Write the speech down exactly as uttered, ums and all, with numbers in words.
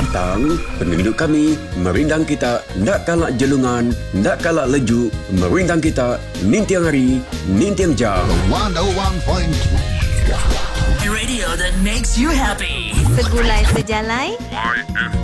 tentang penduduk kami merindang kita ndak kalak jelungan, ndak kalak lejuk, merindang kita nintiang hari, nintiang jam. one oh one point three Radio that makes you happy. Segulai sejalai